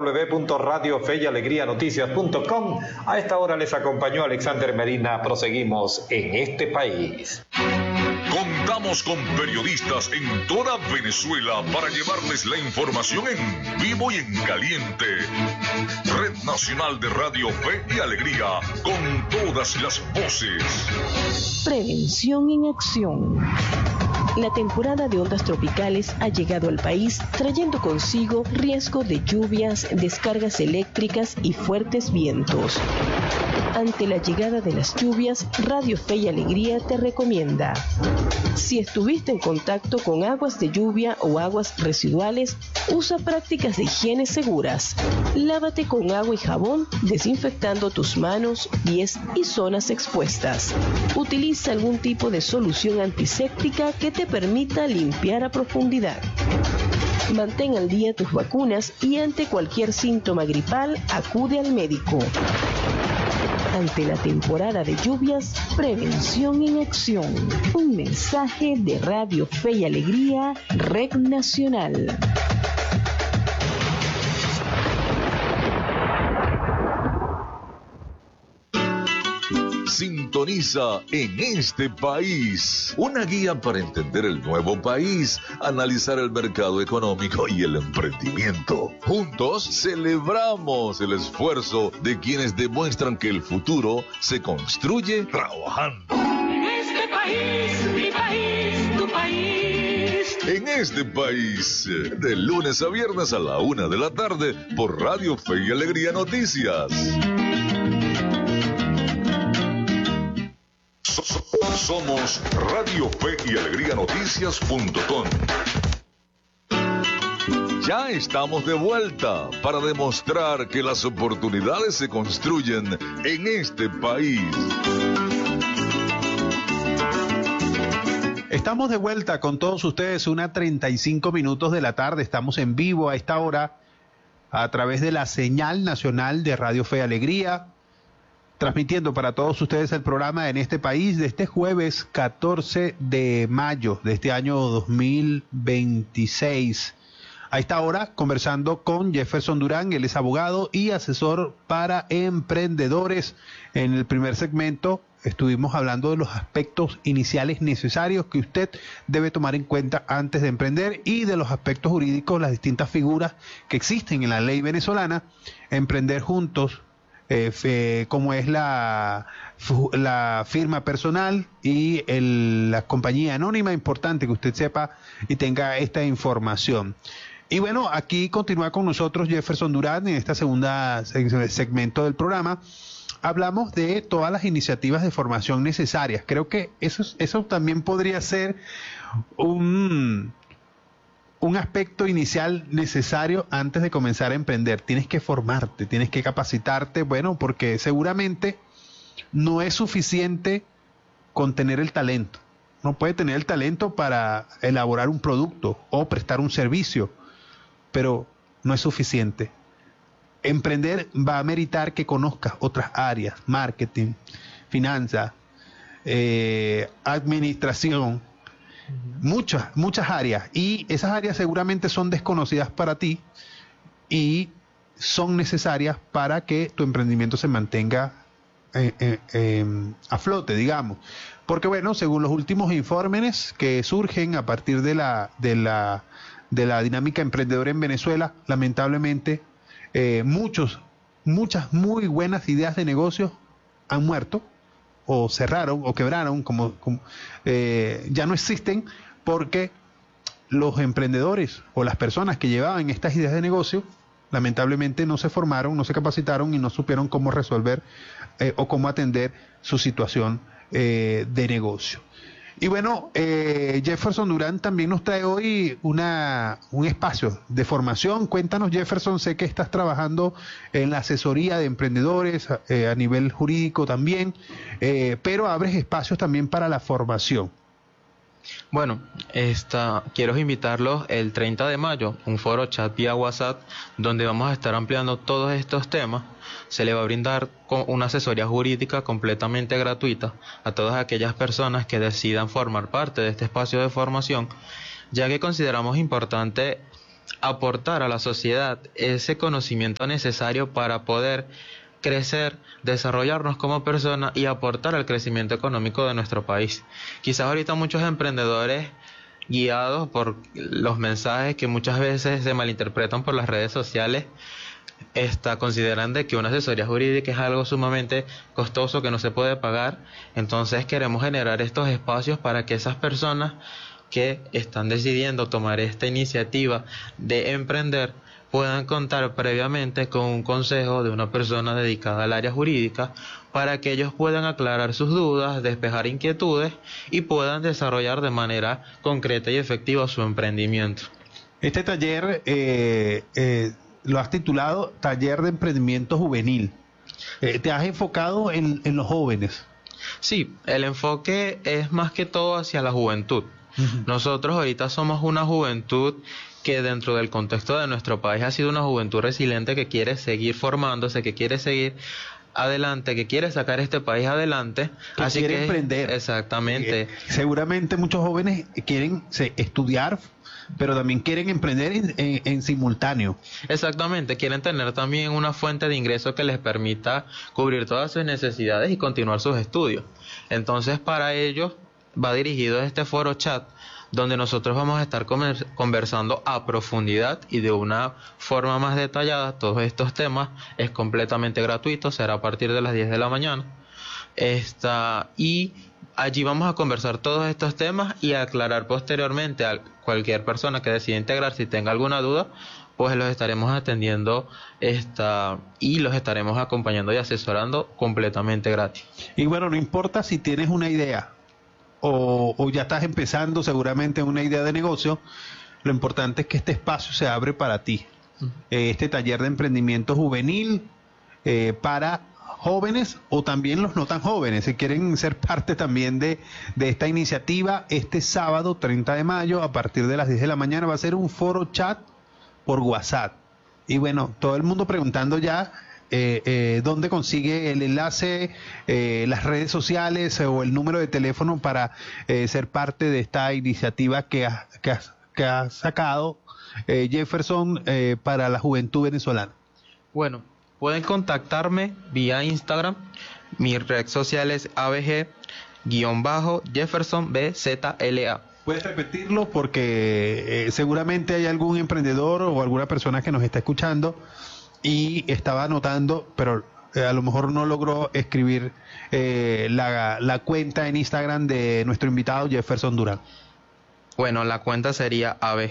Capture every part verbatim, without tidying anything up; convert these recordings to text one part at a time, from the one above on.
w punto radio fe y alegría noticias punto com. A esta hora les acompañó Alexander Medina. Proseguimos en este país. Contamos con periodistas en toda Venezuela para llevarles la información en vivo y en caliente. Red Nacional de Radio Fe y Alegría, con todas las voces. Prevención en acción. La temporada de ondas tropicales ha llegado al país trayendo consigo riesgo de lluvias, descargas eléctricas y fuertes vientos. Ante la llegada de las lluvias, Radio Fe y Alegría te recomienda: si estuviste en contacto con aguas de lluvia o aguas residuales, usa prácticas de higiene seguras. Lávate con agua y jabón, desinfectando tus manos, pies y zonas expuestas. Utiliza algún tipo de solución antiséptica que te permita limpiar a profundidad. Mantén al día tus vacunas y ante cualquier síntoma gripal, acude al médico. Ante la temporada de lluvias, prevención en acción. Un mensaje de Radio Fe y Alegría, Red Nacional. Sintoniza En Este País, una guía para entender el nuevo país, analizar el mercado económico y el emprendimiento. Juntos celebramos el esfuerzo de quienes demuestran que el futuro se construye trabajando. En este país, mi país, tu país. En Este País, de lunes a viernes a la una de la tarde por Radio Fe y Alegría Noticias. Somos Radio Fe y Alegría Noticias punto com. Ya estamos de vuelta para demostrar que las oportunidades se construyen en este país. Estamos de vuelta con todos ustedes, una treinta y cinco minutos de la tarde. Estamos en vivo a esta hora a través de la señal nacional de Radio Fe y Alegría, transmitiendo para todos ustedes el programa En Este País de este jueves catorce de mayo de este año dos mil veintiséis. A esta hora conversando con Jefferson Durán, él es abogado y asesor para emprendedores. En el primer segmento estuvimos hablando de los aspectos iniciales necesarios que usted debe tomar en cuenta antes de emprender y de los aspectos jurídicos, las distintas figuras que existen en la ley venezolana. Emprender juntos, Eh, fe, como es la, la firma personal y el, la compañía anónima. Importante que usted sepa y tenga esta información. Y bueno, aquí continúa con nosotros Jefferson Durán en esta segunda segmento del programa. Hablamos de todas las iniciativas de formación necesarias. Creo que eso, eso también podría ser un... un aspecto inicial necesario antes de comenzar a emprender. Tienes que formarte, tienes que capacitarte, bueno, porque seguramente no es suficiente con tener el talento. No puede tener el talento para elaborar un producto o prestar un servicio, pero no es suficiente. Emprender va a meritar que conozcas otras áreas: marketing, finanzas, eh, administración, muchas, muchas áreas, y esas áreas seguramente son desconocidas para ti y son necesarias para que tu emprendimiento se mantenga eh, eh, eh, a flote, digamos. Porque bueno, según los últimos informes que surgen a partir de la, de la, de la dinámica emprendedora en Venezuela, lamentablemente eh, muchos, muchas muy buenas ideas de negocios han muerto, o cerraron, o quebraron, como, como eh, ya no existen, porque los emprendedores o las personas que llevaban estas ideas de negocio, lamentablemente no se formaron, no se capacitaron y no supieron cómo resolver eh, o cómo atender su situación eh, de negocio. Y bueno, eh, Jefferson Durán también nos trae hoy una, un espacio de formación. Cuéntanos, Jefferson, sé que estás trabajando en la asesoría de emprendedores eh, a nivel jurídico también, eh, pero abres espacios también para la formación. Bueno, esta, quiero invitarlos el treinta de mayo, un foro chat vía WhatsApp, donde vamos a estar ampliando todos estos temas. Se le va a brindar una asesoría jurídica completamente gratuita a todas aquellas personas que decidan formar parte de este espacio de formación, ya que consideramos importante aportar a la sociedad ese conocimiento necesario para poder crecer, desarrollarnos como personas y aportar al crecimiento económico de nuestro país. Quizás ahorita muchos emprendedores, guiados por los mensajes que muchas veces se malinterpretan por las redes sociales, Está, consideran de que una asesoría jurídica es algo sumamente costoso que no se puede pagar. Entonces queremos generar estos espacios para que esas personas que están decidiendo tomar esta iniciativa de emprender puedan contar previamente con un consejo de una persona dedicada al área jurídica para que ellos puedan aclarar sus dudas, despejar inquietudes y puedan desarrollar de manera concreta y efectiva su emprendimiento. Este taller eh, eh, lo has titulado Taller de Emprendimiento Juvenil. Eh, ¿Te has enfocado en, en los jóvenes? Sí, el enfoque es más que todo hacia la juventud. Uh-huh. Nosotros ahorita somos una juventud que dentro del contexto de nuestro país ha sido una juventud resiliente que quiere seguir formándose, que quiere seguir adelante, que quiere sacar este país adelante, que así quiere que emprender. Exactamente. Eh, seguramente muchos jóvenes quieren se, estudiar, pero también quieren emprender en, en, en simultáneo. Exactamente, quieren tener también una fuente de ingreso que les permita cubrir todas sus necesidades y continuar sus estudios. Entonces, para ellos va dirigido este foro chat, donde nosotros vamos a estar conversando a profundidad y de una forma más detallada todos estos temas. Es completamente gratuito, será a partir de las diez de la mañana. Esta, y allí vamos a conversar todos estos temas y a aclarar posteriormente a cualquier persona que decida integrarse y tenga alguna duda, pues los estaremos atendiendo esta, y los estaremos acompañando y asesorando completamente gratis. Y bueno, no importa si tienes una idea O, o ya estás empezando seguramente una idea de negocio, lo importante es que este espacio se abre para ti. Uh-huh. Eh, este taller de emprendimiento juvenil eh, para jóvenes o también los no tan jóvenes, si quieren ser parte también de, de esta iniciativa, este sábado treinta de mayo a partir de las diez de la mañana va a ser un foro chat por WhatsApp. Y bueno, todo el mundo preguntando ya Eh, eh, dónde consigue el enlace, eh, las redes sociales eh, o el número de teléfono para eh, ser parte de esta iniciativa que ha, que ha, que ha sacado eh, Jefferson eh, para la juventud venezolana. Bueno, pueden contactarme vía Instagram. Mi red social es A B G-Jefferson B Z L A. Puedes repetirlo porque eh, seguramente hay algún emprendedor o alguna persona que nos está escuchando y estaba anotando, pero eh, a lo mejor no logró escribir eh, la, la cuenta en Instagram de nuestro invitado Jefferson Durán. Bueno, la cuenta sería A B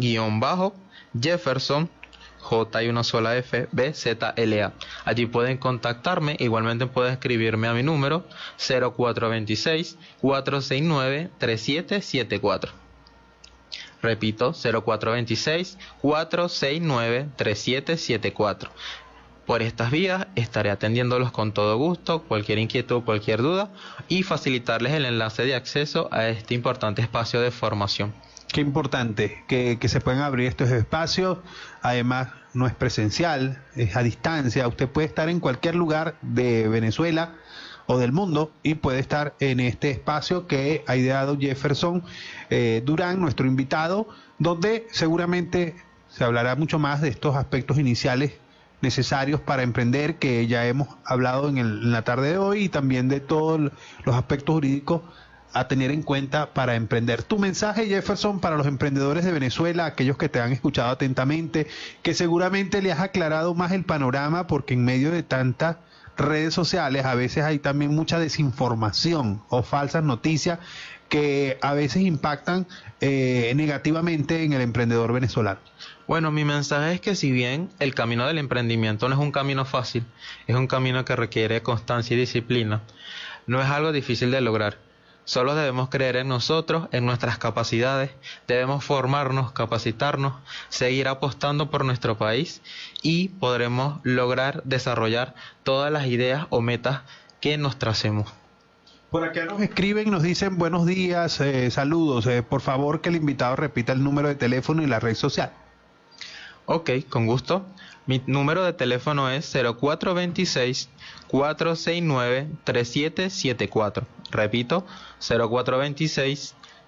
G-Jefferson J y una sola F B Z L A. Allí pueden contactarme, igualmente pueden escribirme a mi número cero cuatro dos seis, cuatro seis nueve, tres siete siete cuatro. Repito, cero cuatro dos seis, cuatro seis nueve, tres siete siete cuatro. Por estas vías estaré atendiéndolos con todo gusto, cualquier inquietud, cualquier duda, y facilitarles el enlace de acceso a este importante espacio de formación. Qué importante que, que se puedan abrir estos espacios. Además, no es presencial, es a distancia. Usted puede estar en cualquier lugar de Venezuela o del mundo y puede estar en este espacio que ha ideado Jefferson eh, Durán, nuestro invitado, donde seguramente se hablará mucho más de estos aspectos iniciales necesarios para emprender, que ya hemos hablado en, el, en la tarde de hoy, y también de todos los aspectos jurídicos a tener en cuenta para emprender. Tu mensaje, Jefferson, para los emprendedores de Venezuela, aquellos que te han escuchado atentamente, que seguramente le has aclarado más el panorama, porque en medio de tantas redes sociales a veces hay también mucha desinformación o falsas noticias que a veces impactan eh, negativamente en el emprendedor venezolano. Bueno, mi mensaje es que si bien el camino del emprendimiento no es un camino fácil, es un camino que requiere constancia y disciplina, no es algo difícil de lograr. Solo debemos creer en nosotros, en nuestras capacidades, debemos formarnos, capacitarnos, seguir apostando por nuestro país y podremos lograr desarrollar todas las ideas o metas que nos tracemos. Por acá nos escriben, nos dicen buenos días, eh, saludos, eh, por favor que el invitado repita el número de teléfono y la red social. Ok, con gusto. Mi número de teléfono es cero cuatro dos seis, cuatro seis nueve, tres siete siete cuatro. Repito, cero cuatro dos seis,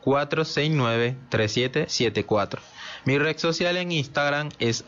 cuatro seis nueve, tres siete siete cuatro. Mi red social en Instagram es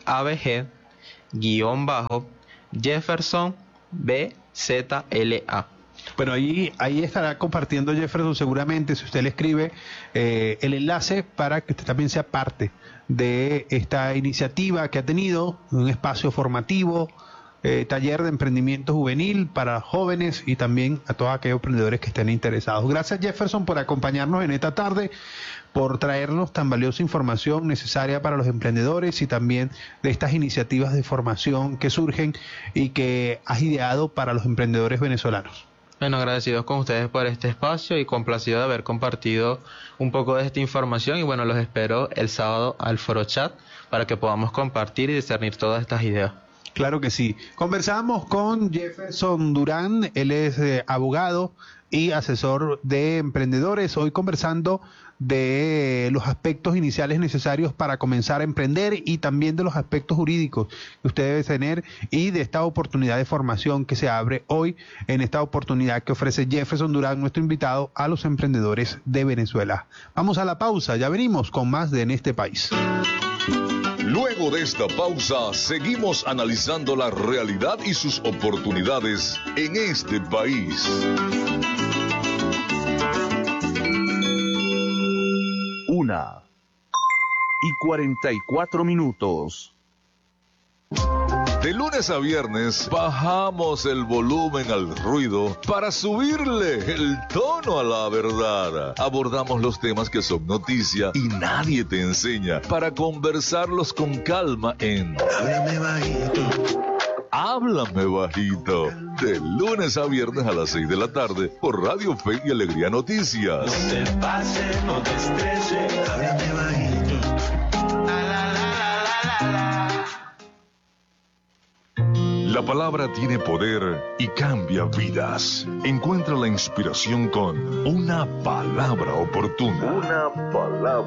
abg-jefferson B Z L A. Bueno, ahí, ahí estará compartiendo Jefferson seguramente, si usted le escribe, eh, el enlace para que usted también sea parte de esta iniciativa que ha tenido, un espacio formativo, eh, taller de emprendimiento juvenil para jóvenes y también a todos aquellos emprendedores que estén interesados. Gracias, Jefferson, por acompañarnos en esta tarde, por traernos tan valiosa información necesaria para los emprendedores y también de estas iniciativas de formación que surgen y que has ideado para los emprendedores venezolanos. Bueno, agradecidos con ustedes por este espacio y complacido de haber compartido un poco de esta información, y bueno, los espero el sábado al Foro Chat para que podamos compartir y discernir todas estas ideas. Claro que sí. Conversamos con Jefferson Durán, él es eh, abogado y asesor de emprendedores, hoy conversando de los aspectos iniciales necesarios para comenzar a emprender y también de los aspectos jurídicos que usted debe tener y de esta oportunidad de formación que se abre hoy en esta oportunidad que ofrece Jefferson Durán, nuestro invitado, a los emprendedores de Venezuela. Vamos a la pausa, ya venimos con más de En este país. Luego de esta pausa, seguimos analizando la realidad y sus oportunidades en este país. Una y cuarenta y cuatro minutos. De lunes a viernes bajamos el volumen al ruido para subirle el tono a la verdad. Abordamos los temas que son noticia y nadie te enseña para conversarlos con calma en Háblame Bajito. Háblame Bajito. De lunes a viernes a las seis de la tarde por Radio Fe y Alegría Noticias. No te pase, no te estrese, háblame bajito. La, la, la, la, la, la. La palabra tiene poder y cambia vidas. Encuentra la inspiración con una palabra oportuna. Una palabra